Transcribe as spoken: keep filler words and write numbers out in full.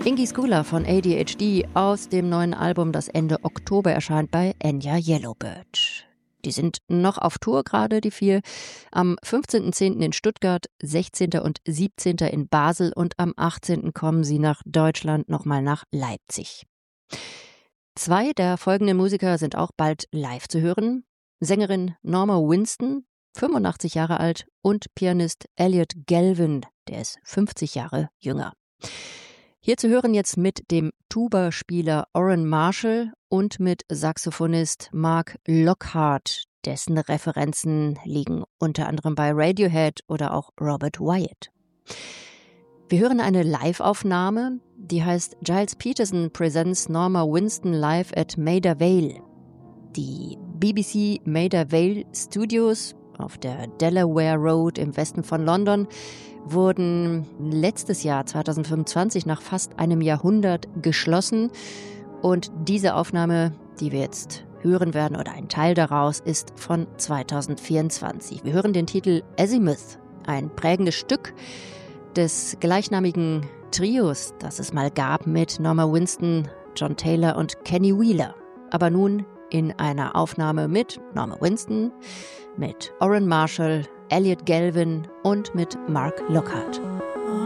Ingi Skula von A D H D aus dem neuen Album, das Ende Oktober erscheint bei Enya Yellowbird. Die sind noch auf Tour gerade, die vier. Am fünfzehnten zehnten in Stuttgart, sechzehnten und siebzehnten in Basel und am achtzehnten kommen sie nach Deutschland, nochmal nach Leipzig. Zwei der folgenden Musiker sind auch bald live zu hören. Sängerin Norma Winston, fünfundachtzig Jahre alt, und Pianist Elliot Galvin, der ist fünfzig Jahre jünger. Hier zu hören jetzt mit dem Tuba-Spieler Oren Marshall und mit Saxophonist Mark Lockhart, dessen Referenzen liegen unter anderem bei Radiohead oder auch Robert Wyatt. Wir hören eine Live-Aufnahme, die heißt Giles Peterson Presents Norma Winston Live at Maida Vale. Die B B C Maida Vale Studios auf der Delaware Road im Westen von London wurden letztes Jahr zwanzig fünfundzwanzig nach fast einem Jahrhundert geschlossen. Und diese Aufnahme, die wir jetzt hören werden, oder ein Teil daraus, ist von zwanzig vierundzwanzig. Wir hören den Titel Azimuth, ein prägendes Stück des gleichnamigen Trios, das es mal gab mit Norma Winston, John Taylor und Kenny Wheeler. Aber nun in einer Aufnahme mit Norma Winston, mit Oren Marshall, Elliot Galvin und mit Mark Lockhart.